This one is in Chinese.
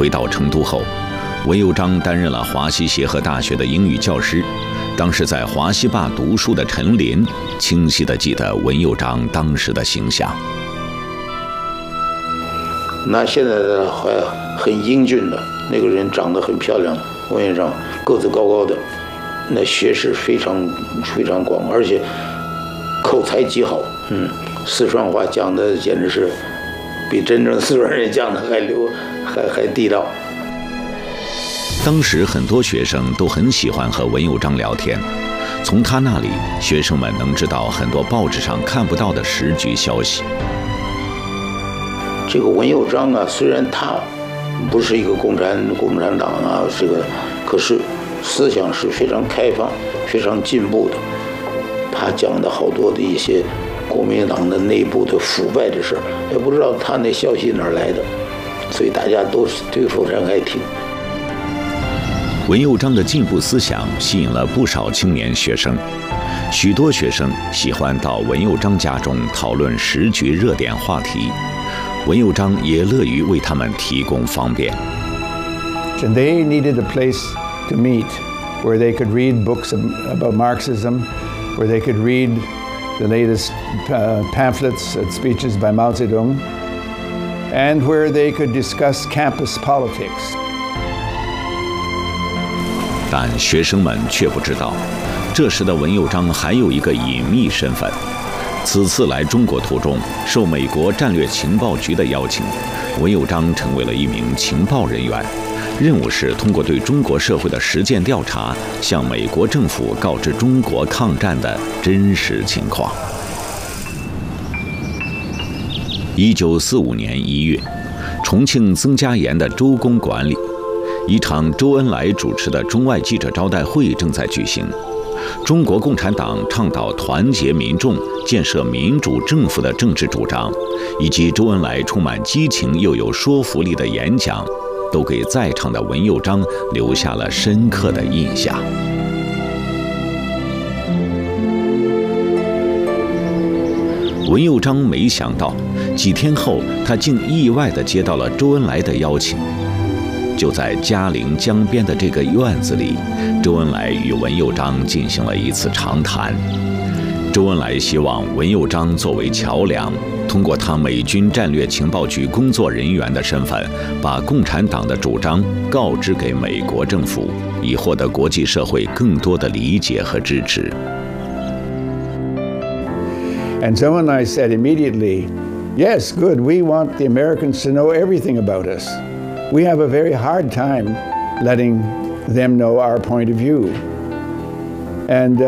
回到成都后，文佑章担任了华西协和大学的英语教师。当时在华西坝读书的陈林，清晰地记得文佑章当时的形象。 那现在的还很英俊的那个人，长得很漂亮，文佑章个子高高的，那学识非常广，而且口才极好。四川话讲的简直是比真正四川人讲的还地道。 当时很多学生都很喜欢和文佑章聊天，从他那里，学生们能知道很多报纸上看不到的时局消息。 这个文佑章啊，虽然他不是一个共产党啊，可是思想是非常开放、非常进步的。他讲的好多的一些国民党的内部的腐败的事儿，也不知道他那消息哪儿来的，所以大家都对非常爱听。 文佑章的进步思想吸引了不少青年学生，许多学生喜欢到文佑章家中讨论时局热点话题，文佑章也乐于为他们提供方便。 And they needed a place to meet where they could read books about Marxism, where they could read the latest pamphlets and speeches by Mao Zedong, and where they could discuss campus politics. 但学生们却不知道，这时的文佑章还有一个隐秘身份。此次来中国途中，受美国战略情报局的邀请，文佑章成为了一名情报人员，任务是通过对中国社会的实践调查，向美国政府告知中国抗战的真实情况。1945年1月，重庆曾家岩的周公馆里，一场周恩来主持的中外记者招待会正在举行。中国共产党倡导团结民众、建设民主政府的政治主张，以及周恩来充满激情又有说服力的演讲，都给在场的文佑章留下了深刻的印象。文佑章没想到，几天后他竟意外地接到了周恩来的邀请。就在嘉陵江边的这个院子里，周恩来与文佑章进行了一次长谈。周恩来希望文佑章作为桥梁，通过他美军战略情报局工作人员的身份，把共产党的主张告知给美国政府，以获得国际社会更多的理解和支持。 And Zhou Enlai said immediately, "Yes, good. We want the Americans to know everything about us. We have a very hard time letting them know our point of view." And